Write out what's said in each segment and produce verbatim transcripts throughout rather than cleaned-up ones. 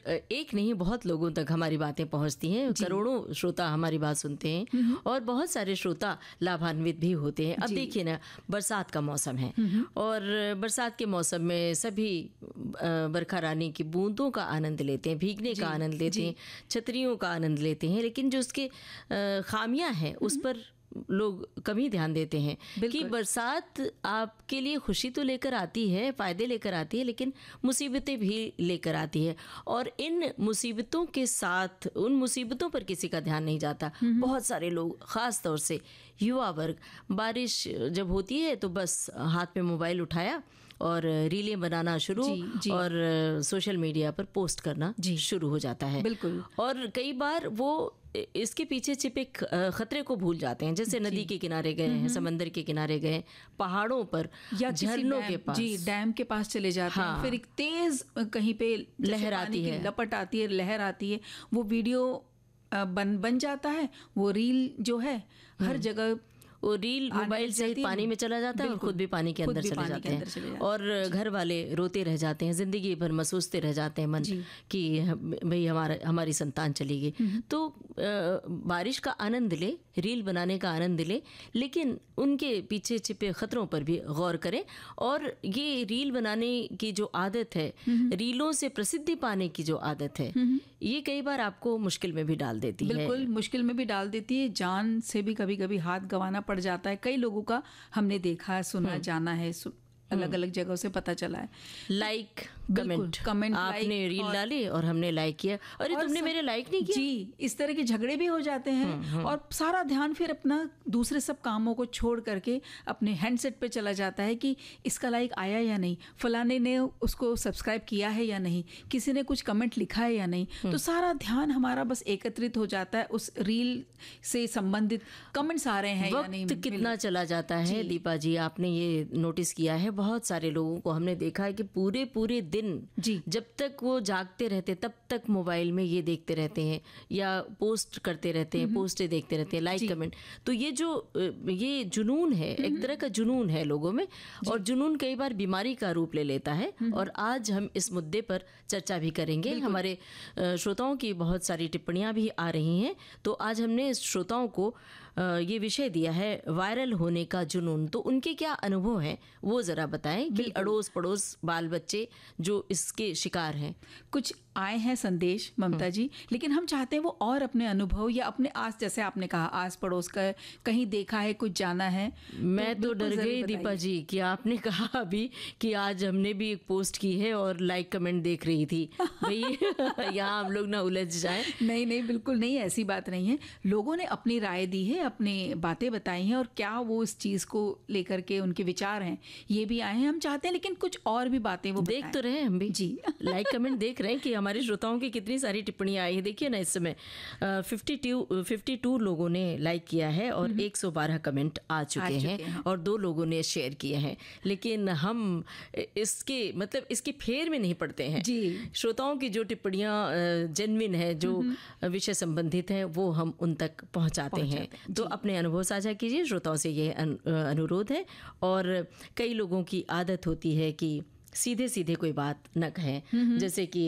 एक नहीं बहुत लोगों तक हमारी बातें पहुंचती हैं, करोड़ों श्रोता हमारी बात सुनते हैं और बहुत सारे श्रोता लाभान्वित भी होते हैं। अब देखिए ना, बरसात का मौसम है और बरसात के मौसम में सभी बरखा रानी की बूंदों का आनंद लेते हैं, भीगने का आनंद लेते हैं, छतरियों का आनंद लेते हैं, लेकिन जो उसके खामियां हैं उस पर लोग कभी ध्यान देते हैं कि बरसात आपके लिए खुशी तो लेकर आती है, फ़ायदे लेकर आती है, लेकिन मुसीबतें भी लेकर आती है और इन मुसीबतों के साथ उन मुसीबतों पर किसी का ध्यान नहीं जाता। बहुत सारे लोग, ख़ास तौर से युवा वर्ग, बारिश जब होती है तो बस हाथ में मोबाइल उठाया और रीलें बनाना शुरू जी, जी. और सोशल मीडिया पर पोस्ट करना शुरू हो जाता है। बिल्कुल। और कई बार वो इसके पीछे छिपे खतरे को भूल जाते हैं, जैसे नदी के किनारे गए हैं, समंदर के किनारे गए, पहाड़ों पर या झरनों के पास, जी डैम के पास चले जाते हाँ। हैं, फिर एक तेज कहीं पे लहर आती है, लपट आती है, लहर आती है, वो वीडियो बन बन जाता है, वो रील जो है हर जगह वो रील मोबाइल से पानी में चला जाता है और खुद भी पानी के अंदर चले जाते हैं और घर वाले रोते रह जाते हैं, जिंदगी भर महसूसते रह जाते हैं मन कि भाई हमारा हमारी संतान चली गई। तो बारिश का आनंद ले, रील बनाने का आनंद ले, लेकिन उनके पीछे छिपे खतरों पर भी गौर करें। और ये रील बनाने की जो आदत है, रीलों से प्रसिद्धि पाने की जो आदत है, ये कई बार आपको मुश्किल में भी डाल देती है। बिल्कुल मुश्किल में भी डाल देती है, जान से भी कभी कभी हाथ गंवाना पड़ जाता है। कई लोगों का हमने देखा, सुना, जाना है, अलग अलग जगहों से पता चला है। लाइक कमेंट कमेंट आपने रील डाली और हमने लाइक किया, अरे तुमने मेरे लाइक नहीं किया, जी इस तरह के झगड़े भी हो जाते हैं और सारा ध्यान फिर अपना दूसरे सब कामों को छोड़ करके अपने हैंडसेट पे चला जाता है कि इसका लाइक आया या नहीं, फलाने ने उसको सब्सक्राइब किया है या नहीं, किसी ने कुछ कमेंट लिखा है या नहीं। तो सारा ध्यान हमारा बस एकत्रित हो जाता है उस रील से संबंधित कमेंट्स आ रहे हैं या नहीं। वक्त कितना चला जाता है दीपा जी, आपने ये नोटिस किया है? बहुत सारे लोगों को हमने देखा है कि पूरे पूरे दिन जी जब तक वो जागते रहते तब तक मोबाइल में ये देखते रहते हैं या पोस्ट करते रहते हैं, पोस्टें देखते रहते हैं, लाइक कमेंट। तो ये जो ये जुनून है, एक तरह का जुनून है लोगों में, और जुनून कई बार बीमारी का रूप ले लेता है। और आज हम इस मुद्दे पर चर्चा भी करेंगे। हमारे श्रोताओं की बहुत सारी टिप्पणियां भी आ रही हैं, तो आज हमने श्रोताओं को ये विषय दिया है वायरल होने का जुनून। तो उनके क्या अनुभव हैं वो ज़रा बताएं कि अड़ोस पड़ोस बाल बच्चे जो इसके शिकार हैं। कुछ आए हैं संदेश ममता जी, लेकिन हम चाहते हैं वो और अपने अनुभव या अपने आस, जैसे आपने कहा आस पड़ोस का कहीं देखा है, कुछ जाना है। मैं तो, तो डर गई दीपा जी कि आपने कहा अभी कि आज हमने भी एक पोस्ट की है और लाइक कमेंट देख रही थी, भाई यहाँ हम लोग ना उलझ जाए। नहीं नहीं बिल्कुल नहीं, ऐसी बात नहीं है। लोगों ने अपनी राय दी है, अपनी बातें बताई हैं और क्या वो इस चीज़ को लेकर के उनके विचार हैं ये भी आए हैं। हम चाहते हैं लेकिन कुछ और भी बातें वो देख तो रहे हैं हम भी जी लाइक कमेंट देख रहे हैं कि हमारे श्रोताओं की कितनी सारी टिप्पणियां आई है। देखिए ना, इस समय फिफ्टी टू फिफ्टी टू लोगों ने लाइक किया है और एक सौ बारह कमेंट आ चुके, आ चुके हैं, हैं और दो लोगों ने शेयर किए हैं। लेकिन हम इसके मतलब इसके फेर में नहीं पड़ते हैं जी। श्रोताओं की जो टिप्पणियां जेन्युइन है, जो विषय संबंधित है, वो हम उन तक पहुंचाते हैं। तो अपने अनुभव साझा कीजिए, श्रोताओं से ये अनुरोध है। और कई लोगों की आदत होती है कि सीधे सीधे कोई बात न कहें, जैसे कि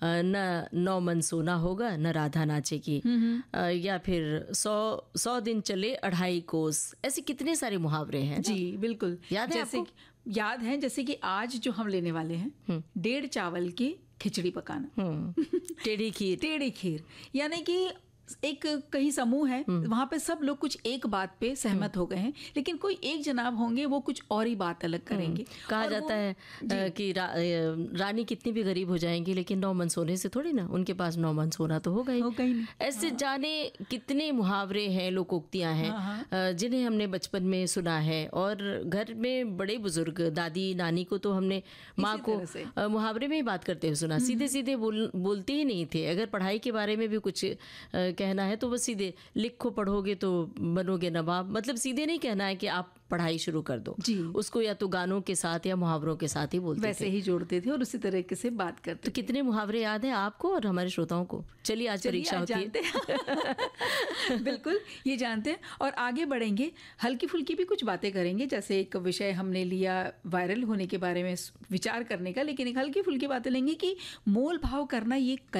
न नौ मन सोना होगा न राधा नाचेगी, या फिर सौ सौ दिन चले अढ़ाई कोस, ऐसे कितने सारे मुहावरे हैं। जी बिल्कुल याद है जैसे आपको? याद है, जैसे कि आज जो हम लेने वाले हैं डेढ़ चावल की खिचड़ी पकाना, टेढ़ी खीर टेढ़ी खीर यानी कि एक कहीं समूह है, वहां पे सब लोग कुछ एक बात पे सहमत हो गए हैं, लेकिन कोई एक जनाब होंगे वो कुछ और ही बात अलग करेंगे। कहा जाता है कि रा, रानी कितनी भी गरीब हो जाएंगी लेकिन नौ मन सोने से थोड़ी ना, उनके पास नौ मन सोना तो होगा ही, होगा ही नहीं। ऐसे हाँ। जाने कितने मुहावरे हैं, लोकोक्तियां हैं, हाँ। जिन्हें हमने बचपन में सुना है। और घर में बड़े बुजुर्ग, दादी नानी को तो हमने माँ को मुहावरे में ही बात करते हुए सुना, सीधे सीधे बोल बोलते ही नहीं थे। अगर पढ़ाई के बारे में भी कुछ कहना है तो बस सीधे लिखो पढ़ोगे तो बनोगे नवाब, मतलब सीधे नहीं कहना है कि आप पढ़ाई शुरू कर दो जी। उसको या तो गानों के साथ या मुहावरों के साथ ही बोलते वैसे थे। ही जोड़ते थे और उसी तरीके से बात करते। तो कितने मुहावरे याद हैं आपको और हमारे श्रोताओं को? चलिए आज परीक्षा होती है। बिल्कुल ये जानते हैं और आगे बढ़ेंगे, हल्की फुल्की भी कुछ बातें करेंगे। जैसे एक विषय हमने लिया वायरल होने के बारे में विचार करने का, लेकिन एक हल्की फुल्की बातें लेंगे कि मोल भाव करना ये